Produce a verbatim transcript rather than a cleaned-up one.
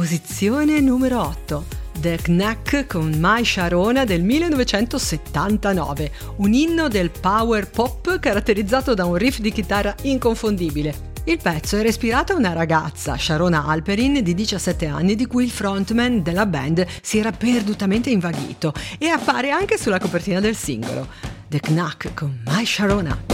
Posizione numero otto. The Knack con My Sharona del millenovecentosettantanove, un inno del power pop caratterizzato da un riff di chitarra inconfondibile. Il pezzo era ispirato a una ragazza, Sharona Alperin, di diciassette anni, di cui il frontman della band si era perdutamente invaghito, e appare anche sulla copertina del singolo. The Knack con My Sharona.